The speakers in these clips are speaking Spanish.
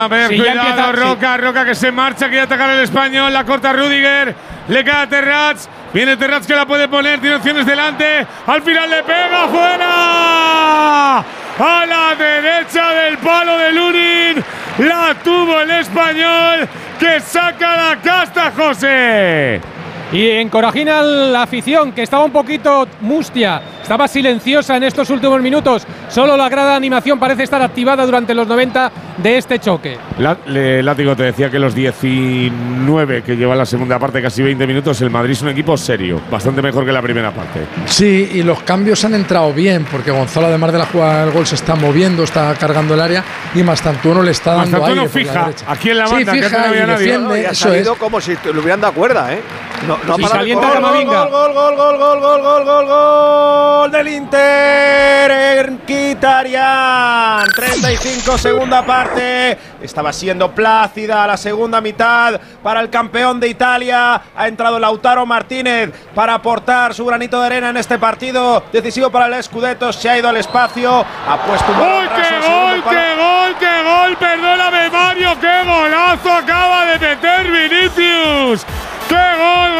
A ver, sí, cuidado, Roca que se marcha, quiere atacar el español, la corta Rüdiger, le cae a Terrats, viene Terrats que la puede poner, tiene opciones delante, al final le pega fuera, a la derecha del palo de Lunin, la tuvo el español que saca la casta, José. Y encorajina la afición, que estaba un poquito mustia, estaba silenciosa en estos últimos minutos. Solo la grada de animación parece estar activada durante los 90 de este choque. Látigo, te decía que los 19 que lleva la segunda parte, casi 20 minutos, el Madrid es un equipo serio, bastante mejor que la primera parte. Sí, y los cambios han entrado bien, porque Gonzalo, además de la jugada del gol, se está moviendo, está cargando el área, y Mastantuono le está dando aire. Mastantuono fija aquí en la banda, fija, que no había nadie. Defiende, y ha salido como si le hubieran dado cuerda, ¿eh? No y calienta Camavinga. Gol del Inter. Mkhitaryan. 35, segunda parte. Estaba siendo plácida la segunda mitad para el campeón de Italia. Ha entrado Lautaro Martínez para aportar su granito de arena en este partido decisivo para el Scudetto. Se ha ido al espacio. Ha puesto un ¡Uy, qué gol! Perdóname, Mario, qué golazo acaba de meter Vinicius. ¡Qué gol!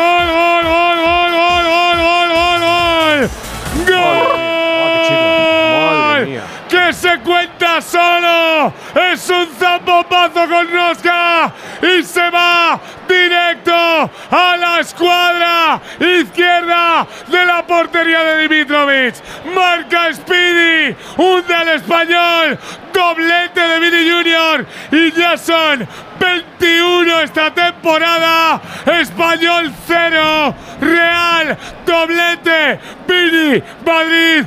¡Que se cuenta solo! ¡Es un zambombazo con rosca! ¡Y se va directo a la escuadra izquierda de la portería de Dimitrovic! ¡Marca Speedy! ¡Hunde al español! ¡Doblete de Vini Junior! ¡Y ya son 21 esta temporada! ¡Español 0! ¡Real! ¡Doblete! ¡Vini! ¡Madrid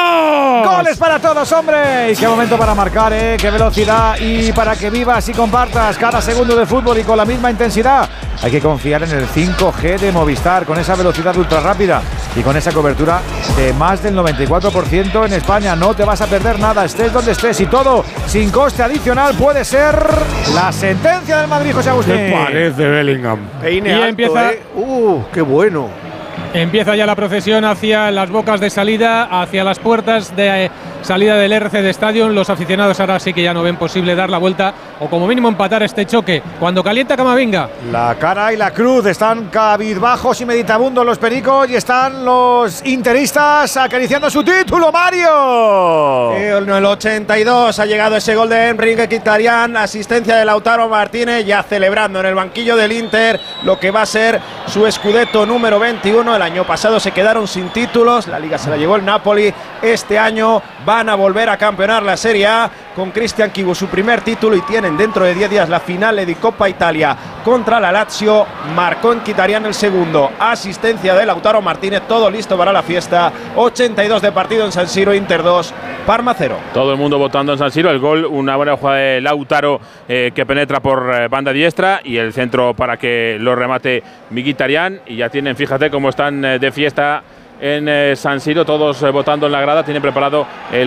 2! ¡Goles para todos, hombre! Y qué momento para marcar, ¿eh? ¡Qué velocidad! Y para que vivas y compartas cada segundo de fútbol y con la misma intensidad. Hay que confiar en el 5G de Movistar, con esa velocidad ultra rápida y con esa cobertura de más del 94% en España. No te vas a perder nada, estés donde estés, y todo sin coste adicional. Puede ser la sentencia del Madrid, José Agustín. ¿Qué parece Bellingham? Peine y alto, empieza, ¡qué bueno! Empieza ya la procesión hacia las bocas de salida, hacia las puertas de salida del RC de Stadium. Los aficionados ahora sí que ya no ven posible dar la vuelta o como mínimo empatar este choque. Cuando calienta Camavinga. La cara y la cruz están cabizbajos y meditabundos los pericos, y están los interistas acariciando su título, Mario. En el 82 ha llegado ese gol de Enrique Mkhitaryan, asistencia de Lautaro Martínez, ya celebrando en el banquillo del Inter lo que va a ser su Scudetto número 21. El año pasado se quedaron sin títulos, la Liga se la llevó el Napoli. Este año van a volver a campeonar la Serie A con Cristian Chivu, su primer título, y tienen dentro de 10 días la finale de Coppa Italia contra la Lazio. Marcó Mkhitaryan el segundo, asistencia de Lautaro Martínez, todo listo para la fiesta. 82 de partido en San Siro, Inter 2, Parma 0. Todo el mundo votando en San Siro. El gol, una buena jugada de Lautaro que penetra por banda diestra, y el centro para que lo remate Mkhitaryan. Y ya tienen, fíjate cómo están de fiesta en San Siro, todos votando en la grada. Tienen preparado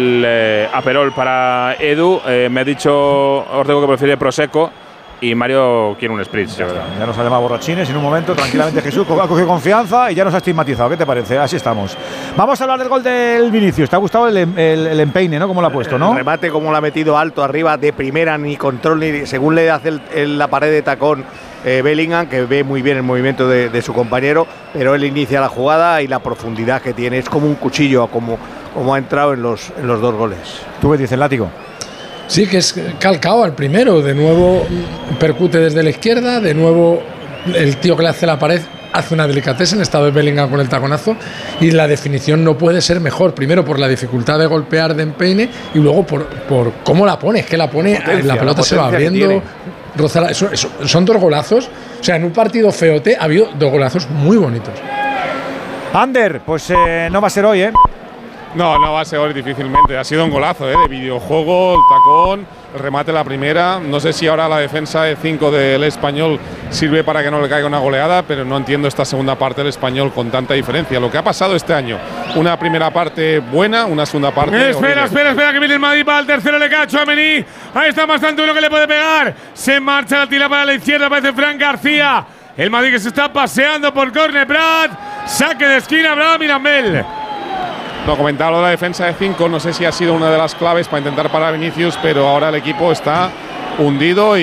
el aperol para Edu. Me ha dicho Ortego que prefiere Prosecco, y Mario quiere un spritz. Ya nos ha llamado borrachines en un momento, tranquilamente. Jesús ha cogido confianza y ya nos ha estigmatizado. ¿Qué te parece? Así estamos. Vamos a hablar del gol del Vinicius. ¿Te ha gustado el empeine, no? Cómo lo ha puesto, ¿no? El remate, como lo ha metido alto arriba, de primera, ni control, ni según le hace la pared de tacón Bellingham, que ve muy bien el movimiento de su compañero, pero él inicia la jugada y la profundidad que tiene es como un cuchillo, como ha entrado en los dos goles. ¿Tú qué dices, Látigo? Sí, que es calcado al primero. De nuevo percute desde la izquierda, de nuevo el tío que le hace la pared hace una delicatez en estado de Bellingham con el taconazo, y la definición no puede ser mejor. Primero por la dificultad de golpear de empeine, y luego por cómo la pone. Es que la pone, la pelota se va abriendo. Son dos golazos. O sea, en un partido feote ha habido dos golazos muy bonitos. Ander, pues no va a ser hoy, ¿eh? No va a ser hoy difícilmente. Ha sido un golazo, de videojuego, el tacón, el remate la primera. No sé si ahora la defensa de 5 del Español sirve para que no le caiga una goleada, pero no entiendo esta segunda parte del Español con tanta diferencia. Lo que ha pasado este año, una primera parte buena, una segunda parte Espera, que viene el Madrid para el tercero, le cae a Tchouaméni. Ahí está bastante uno que le puede pegar. Se marcha la tira para la izquierda, aparece Fran García. El Madrid que se está paseando por córner. Brad, saque de esquina, Abraham Mirambel. No, comentaba lo de la defensa de 5, no sé si ha sido una de las claves para intentar parar a Vinicius, pero ahora el equipo está hundido.